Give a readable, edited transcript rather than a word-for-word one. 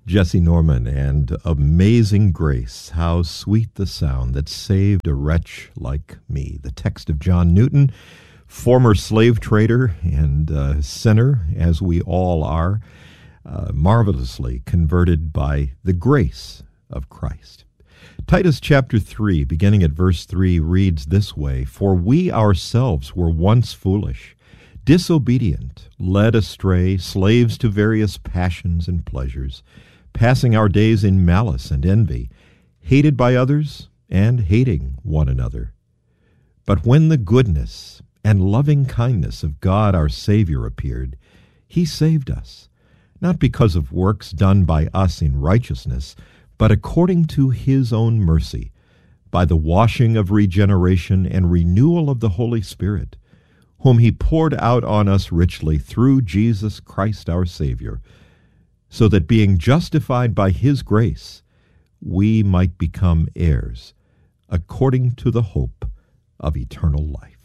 Jesse Norman and Amazing Grace, how sweet the sound that saved a wretch like me. The text of John Newton, former slave trader and sinner, as we all are, marvelously converted by the grace of Christ. Titus chapter 3, beginning at verse 3, reads this way, "For we ourselves were once foolish, disobedient, led astray, slaves to various passions and pleasures, passing our days in malice and envy, hated by others and hating one another. But when the goodness and loving kindness of God our Savior appeared, he saved us, not because of works done by us in righteousness, but according to his own mercy, by the washing of regeneration and renewal of the Holy Spirit, whom he poured out on us richly through Jesus Christ our Savior, so that being justified by his grace, we might become heirs, according to the hope of eternal life."